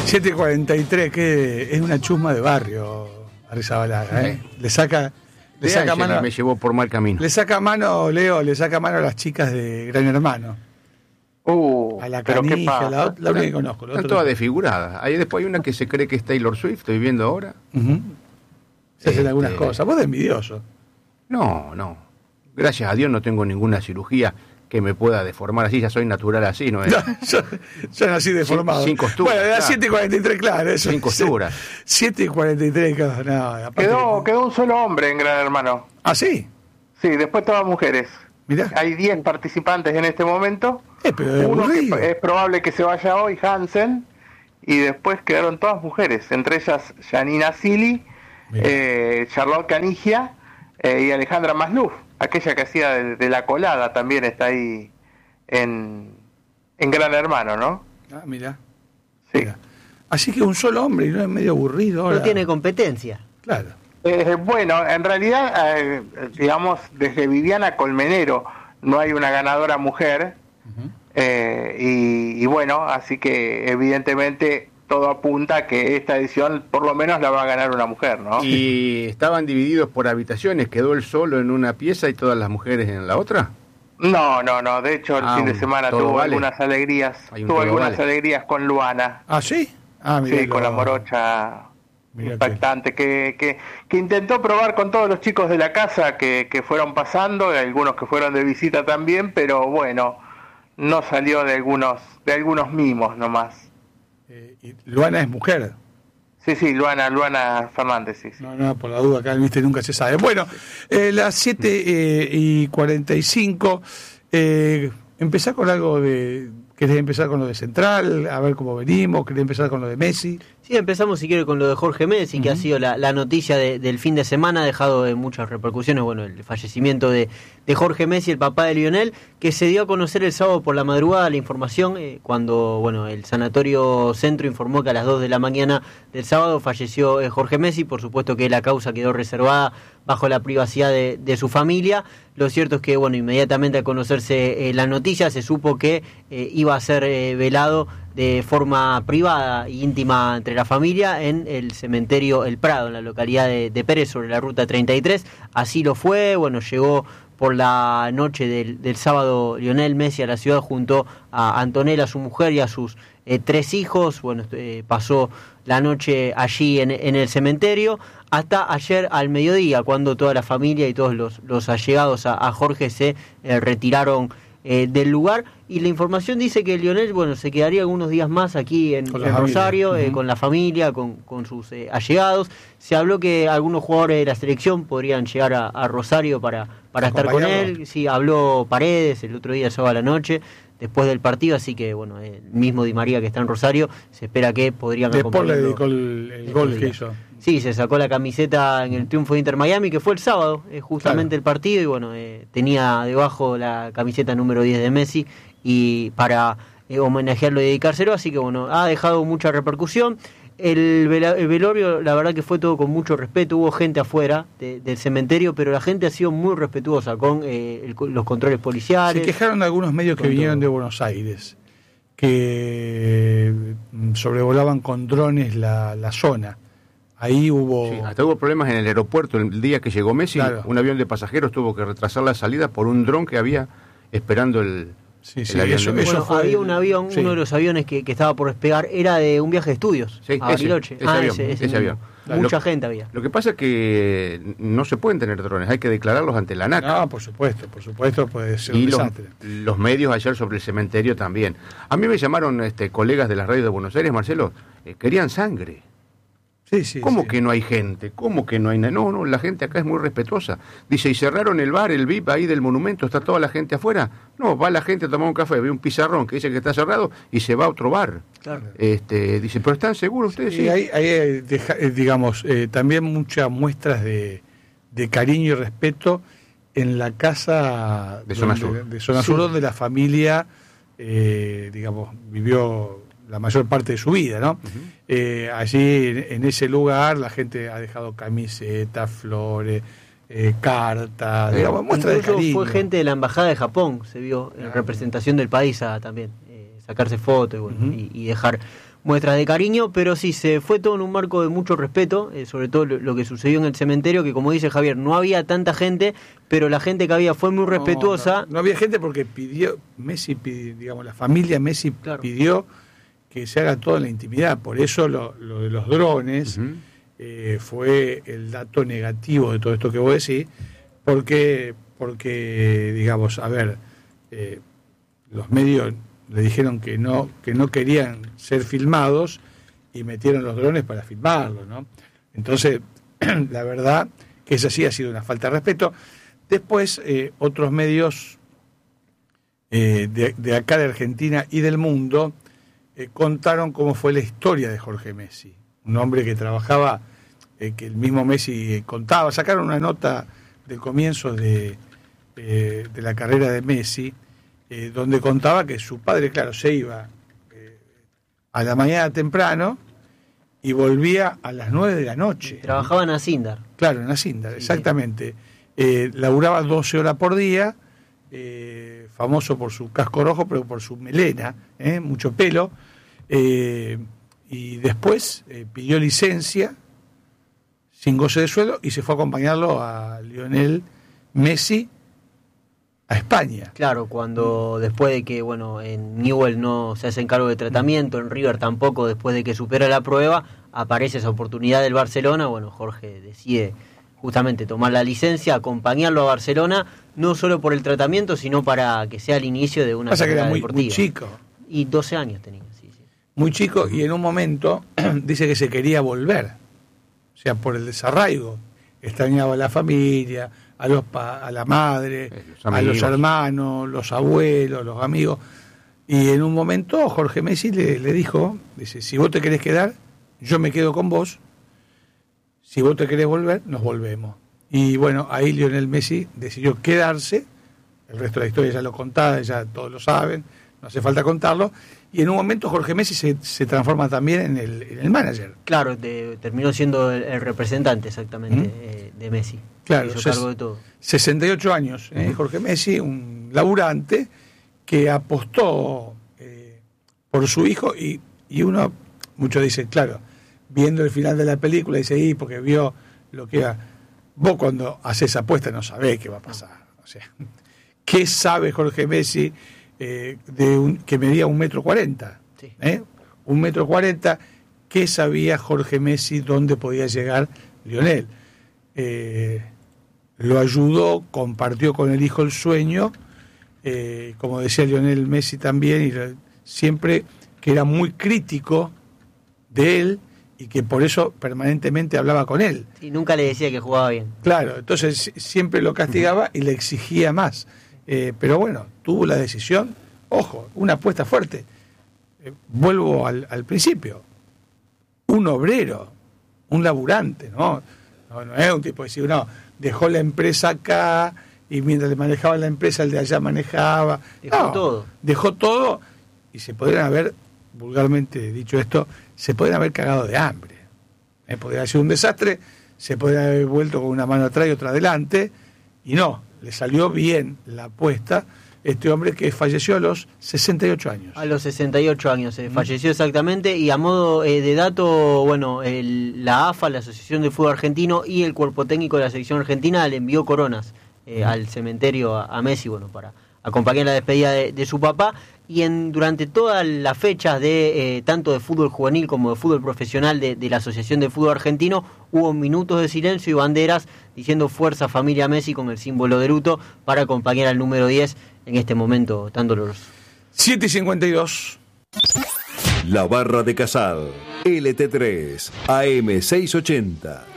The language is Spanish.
7:43, que es una chusma de barrio, Arrizabalaga, ¿eh? Le saca mano. Me llevó por mal camino. Le saca mano, Leo, a las chicas de Gran Hermano. A la Canija, la única que conozco. Están todas desfiguradas. Ahí después hay una que se cree que es Taylor Swift, estoy viendo ahora. Se hacen algunas cosas. Vos de envidioso. No. Gracias a Dios no tengo ninguna cirugía que me pueda deformar así, ya soy natural así, ¿no es? Yo nací deformado. Sin costura. Bueno, era 7:43, claro. Eso. Sin costura. 7:43, claro. No, quedó un solo hombre en Gran Hermano. ¿Ah, sí? Sí, después todas mujeres. Mirá. Hay 10 participantes en este momento. Pero uno que es probable que se vaya hoy, Hansen, y después quedaron todas mujeres, entre ellas Janina Silly, Charlotte Canigia y Alejandra Masluf, aquella que hacía de la colada, también está ahí en Gran Hermano, ¿no? Ah, mira. Sí. Mirá. Así que un solo hombre, y no es medio aburrido ahora. No tiene competencia. Claro. Bueno, en realidad, digamos, desde Viviana Colmenero no hay una ganadora mujer. Y bueno, así que evidentemente todo apunta a que esta edición por lo menos la va a ganar una mujer, ¿no? ¿Y estaban divididos por habitaciones? ¿Quedó él solo en una pieza y todas las mujeres en la otra? No, de hecho el fin de semana tuvo algunas alegrías, alegrías con Luana. ¿Ah, sí? Sí, con la morocha impactante que intentó probar con todos los chicos de la casa que fueron pasando, y algunos que fueron de visita también, pero bueno, no salió de algunos mimos nomás. ¿Y Luana es mujer? Sí, Luana Fernández, sí. No, por la duda, acá viste nunca se sabe. Bueno, las 7:45, empezá con algo de... ¿Querés empezar con lo de Central? A ver cómo venimos. ¿Querés empezar con lo de Messi? Sí, empezamos si quiere con lo de Jorge Messi, que ha sido la noticia del fin de semana, ha dejado muchas repercusiones. Bueno, el fallecimiento de Jorge Messi, el papá de Lionel, que se dio a conocer el sábado por la madrugada la información, cuando el Sanatorio Centro informó que a las 2 de la mañana del sábado falleció Jorge Messi. Por supuesto que la causa quedó reservada bajo la privacidad de su familia. Lo cierto es que, inmediatamente al conocerse la noticia, se supo que iba a ser velado de forma privada e íntima entre la familia en el cementerio El Prado, en la localidad de Pérez, sobre la ruta 33. Así lo fue, llegó por la noche del sábado Lionel Messi a la ciudad junto a Antonella, su mujer, y a sus 3 hijos. Pasó la noche allí en el cementerio hasta ayer al mediodía, cuando toda la familia y todos los allegados a Jorge se retiraron del lugar, y la información dice que Lionel se quedaría algunos días más aquí en Rosario, con la familia, con sus allegados. Se habló que algunos jugadores de la selección podrían llegar a Rosario para estar con él. Sí, habló Paredes el otro día, sábado a la noche, después del partido, así que el mismo Di María, que está en Rosario, se espera que podrían acompañarlo. Después le dedicó el gol que hizo. Sí, se sacó la camiseta en el triunfo de Inter Miami, que fue el sábado, justamente el partido, y tenía debajo la camiseta número 10 de Messi, y para homenajearlo y dedicárselo, así que ha dejado mucha repercusión. El velorio, la verdad que fue todo con mucho respeto, hubo gente afuera del cementerio, pero la gente ha sido muy respetuosa con los controles policiales. Se quejaron algunos medios que vinieron de Buenos Aires, que sobrevolaban con drones la zona. Ahí hubo... Sí, hasta hubo problemas en el aeropuerto el día que llegó Messi. Claro. Un avión de pasajeros tuvo que retrasar la salida por un dron que había esperando el avión. Eso fue había un avión, uno de los aviones que estaba por despegar, era de un viaje de estudios a Bariloche. Ese avión. Mucha gente había. Lo que pasa es que no se pueden tener drones, hay que declararlos ante la ANAC. No, por supuesto, puede ser un desastre. Los medios ayer sobre el cementerio también. A mí me llamaron colegas de las radios de Buenos Aires, Marcelo, querían sangre. Sí, ¿Cómo que no hay gente? ¿Cómo que no hay nada? No, la gente acá es muy respetuosa. Dice, ¿y cerraron el bar, el VIP ahí del monumento? ¿Está toda la gente afuera? No, va la gente a tomar un café, ve un pizarrón que dice que está cerrado y se va a otro bar. Claro. Dice, ¿pero están seguros ustedes? Sí, hay digamos, también muchas muestras de cariño y respeto en la casa de Zona Sur, donde la familia, digamos, vivió la mayor parte de su vida, ¿no? Allí, en ese lugar, la gente ha dejado camisetas, flores, cartas, digamos, muestras de cariño. Fue gente de la Embajada de Japón, se vio en representación del país también, sacarse fotos y dejar muestras de cariño, pero sí, se fue todo en un marco de mucho respeto, sobre todo lo que sucedió en el cementerio, que como dice Javier, no había tanta gente, pero la gente que había fue muy respetuosa. No había gente porque digamos, la familia Messi pidió que se haga todo en la intimidad, por eso lo de los drones fue el dato negativo de todo esto que vos decís, porque digamos, a ver, los medios le dijeron que no querían ser filmados y metieron los drones para filmarlo, ¿no? Entonces, la verdad que esa sí ha sido una falta de respeto. Después, otros medios de acá de Argentina y del mundo contaron cómo fue la historia de Jorge Messi, un hombre que trabajaba, que el mismo Messi contaba, sacaron una nota del comienzo de la carrera de Messi, donde contaba que su padre, claro, se iba a la mañana temprano y volvía a las 9 de la noche. Trabajaba en Acindar. Claro, en Acindar, sí, exactamente. Laburaba 12 horas por día, famoso por su casco rojo, pero por su melena, mucho pelo, y después pidió licencia sin goce de sueldo y se fue a acompañarlo a Lionel Messi a España. Claro, cuando después de que, bueno, en Newell no se hace cargo de tratamiento, en River tampoco, después de que supera la prueba, aparece esa oportunidad del Barcelona. Bueno, Jorge decide justamente tomar la licencia, acompañarlo a Barcelona, no solo por el tratamiento, sino para que sea el inicio de una carrera deportiva. Muy chico. Y 12 años tenía, sí. Muy chico, y en un momento dice que se quería volver. O sea, por el desarraigo. Extrañaba a la familia, a la madre, a los hermanos, los abuelos, los amigos. Y en un momento Jorge Messi le dijo, dice, si vos te querés quedar, yo me quedo con vos. Si vos te querés volver, nos volvemos. Y bueno, ahí Lionel Messi decidió quedarse. El resto de la historia ya lo contaba, ya todos lo saben, no hace falta contarlo. Y en un momento Jorge Messi se transforma también en el manager. Claro, terminó siendo el representante exactamente de Messi. Claro, hizo cargo de todo. 68 años, Jorge Messi, un laburante que apostó por su hijo y uno, muchos dicen, claro, viendo el final de la película, dice, porque vio lo que era. Vos cuando haces apuesta no sabés qué va a pasar. O sea, ¿qué sabe Jorge Messi que medía 1,40 m? Sí. 1,40 m, ¿qué sabía Jorge Messi dónde podía llegar Lionel? Lo ayudó, compartió con el hijo el sueño, como decía Lionel Messi también, y siempre que era muy crítico de él y que por eso permanentemente hablaba con él. Y nunca le decía que jugaba bien. Claro, entonces siempre lo castigaba y le exigía más. Pero bueno, tuvo la decisión, ojo, una apuesta fuerte. Vuelvo al principio. Un obrero, un laburante, ¿no? No es un tipo de decir, no, dejó la empresa acá y mientras le manejaba la empresa el de allá manejaba. Dejó todo y se podrían haber, vulgarmente dicho esto, se podrían haber cagado de hambre. Podría haber sido un desastre, se podría haber vuelto con una mano atrás y otra adelante, y no, le salió bien la apuesta. Este hombre que falleció a los 68 años. A los 68 años falleció exactamente, y a modo de dato, bueno, la AFA, la Asociación de Fútbol Argentino, y el cuerpo técnico de la selección argentina le envió coronas al cementerio a Messi, bueno, para acompañar la despedida de su papá. Y durante todas las fechas de tanto de fútbol juvenil como de fútbol profesional de la Asociación de Fútbol Argentino, hubo minutos de silencio y banderas diciendo fuerza familia Messi, con el símbolo de luto, para acompañar al número 10 en este momento tan doloroso. 7:52. La Barra de Casal, LT3, AM 680.